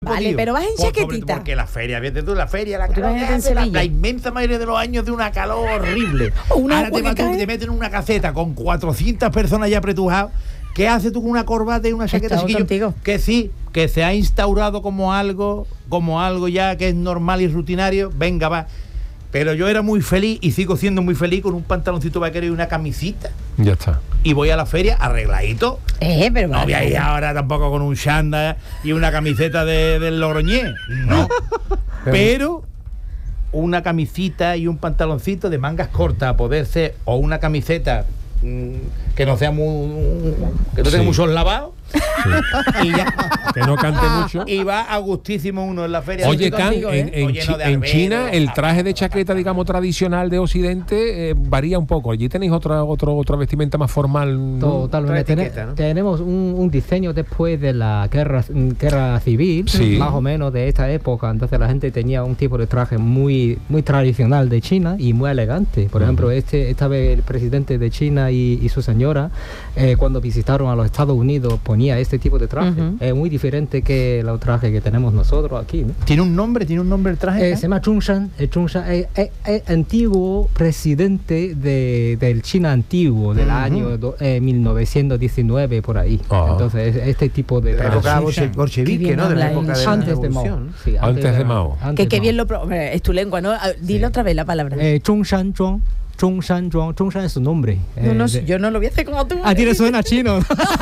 Vale, pero vas en chaquetita. Porque la feria, fíjate tú, la calor la inmensa mayoría de los años de una calor horrible. Ahora te meten en una caseta con 400 personas ya apretujadas. ¿Qué haces tú con una corbata y una chaqueta, chiquillo? Que sí, que se ha instaurado como algo ya que es normal y rutinario. Venga, va. Pero yo era muy feliz y sigo siendo muy feliz con un pantaloncito vaquero y una camisita. Ya está. Y voy a la feria arregladito. Pero no voy a ir ahora tampoco con un chándal y una camiseta del Logroñés. No. Pero una camisita y un pantaloncito de mangas cortas, a poder ser, o una camiseta que no sea que no tenga muchos lavados. Sí. Y ya, que no cante mucho. Y va a gustísimo uno en la feria. Oye, Can, en China el traje de chaqueta, digamos, tradicional de Occidente varía un poco. Allí tenéis otra vestimenta más formal, ¿no? Totalmente. Tenemos un diseño después de la guerra civil, sí, más o menos de esta época. Entonces la gente tenía un tipo de traje muy tradicional de China y muy elegante. Por ejemplo, esta vez el presidente de China y su señora, cuando visitaron a los Estados Unidos, ponía este tipo de traje. Es muy diferente que los trajes que tenemos nosotros aquí, ¿no? ¿Tiene un nombre el traje? Se llama Zhongshan. Zhongshan es antiguo presidente del China antiguo, del año 1919, por ahí. Entonces, este tipo de traje. Época bolchevique, ¿no? De la época de antes de Mao. Sí, antes de Mao. Que bien es tu lengua, ¿no? Dile otra vez la palabra. Zhongshan Zhuang. Zhongshan Zhuang. Zhongshan es su nombre. Yo no lo voy a hacer como tú. A ti le suena chino.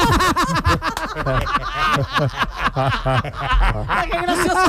¡Qué gracioso!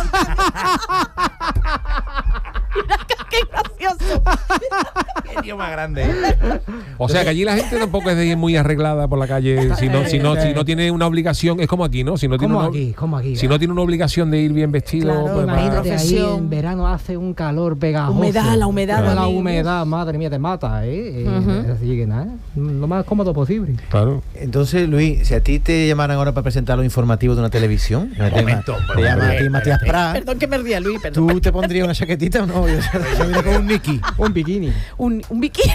¡Qué gracioso! ¡Qué tío más grande! O sea, que allí la gente tampoco es de ir muy arreglada por la calle. Si no tiene una obligación, es como aquí, ¿no? Si no tiene si no tiene una obligación de ir bien vestido. Claro, pues imagínate, ahí en verano hace un calor pegajoso. La humedad. La humedad, madre mía, te mata, así que nada, lo más cómodo posible. Claro. Entonces, Luis, si a ti te llamaran ahora para presentar los informativos de una televisión, te llama a ti Matías Prat. Perdón que me ría, Luis. Perdón. ¿Tú te pondrías una chaquetita o no? Yo vine con un Nicky. Un bikini. Un bikini.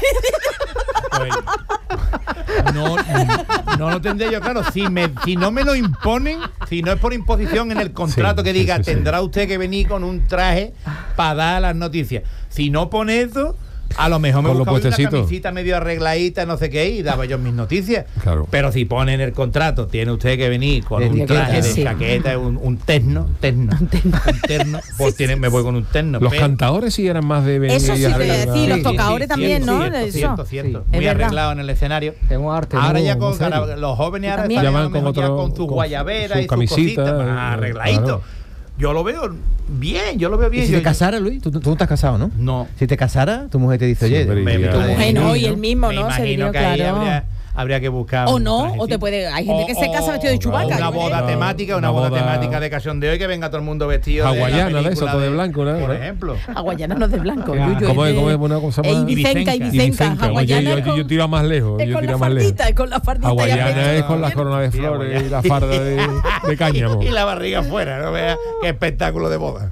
No lo tendré yo claro. Si no me lo imponen, si no es por imposición en el contrato que diga tendrá usted que venir con un traje para dar las noticias. Si no pone eso, a lo mejor me buscaba una camisita medio arregladita, no sé qué, y daba yo mis noticias. Claro. Pero si pone en el contrato, tiene usted que venir con un traje de chaqueta, un terno, pues me voy con un terno. Los cantadores sí eran más de venir. Eso sí te voy a decir, los tocadores también, ¿no? Cierto. Muy arreglado en el escenario. Ahora ya los jóvenes ahora están con sus guayaberas y sus cositas arregladitos. Yo lo veo bien. ¿Y si te casara, Luis? ¿Tú no estás casado, no? No. Si te casara, tu mujer te dice, oye, tu mujer no, y el mismo, ¿no? Me imagino que ahí habría que buscar o no, o te puede, hay gente que se casa vestido de Chewbacca. Una boda temática, una boda temática de cachondeo y que venga todo el mundo vestido hawaiana, de eso, todo de blanco, ¿no? Por ejemplo. Hawaiana no es de blanco. ¿Cómo es una cosa más? Ibicenca. Yo tiro más lejos. Es con la fardita. Hawaiana es con las coronas de flores y la farda de cáñamo. Y la barriga afuera, no veas qué espectáculo de boda.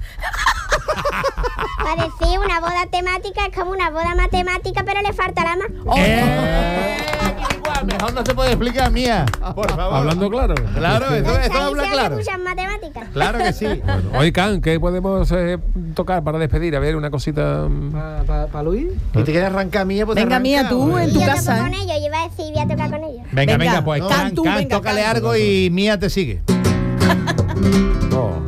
Para decir una boda temática es como una boda matemática, pero le falta la más. Mejor no se puede explicar, Mía. Por favor. Hablando claro. Claro, eso habla claro. Muchas matemáticas. Claro que sí. Bueno, oye, Can, ¿qué podemos tocar para despedir? A ver, una cosita. ¿Para Luis? ¿Y te quieres arrancar, Mía? Pues venga, Mía, tú en tu casa. Yo con ellos, yo iba a decir, voy a tocar con ellos. Venga, pues Can, tócale algo y Mía te sigue. No.